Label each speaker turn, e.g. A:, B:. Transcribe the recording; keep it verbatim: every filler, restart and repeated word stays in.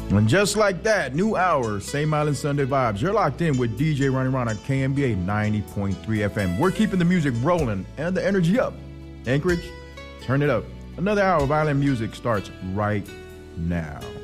A: And just like that, new hour, Same Island Sunday Vibes. You're locked in with D J Ronnie Ron on K M B A ninety point three F M. We're keeping the music rolling and the energy up. Anchorage, turn it up. Another hour of island music starts right now.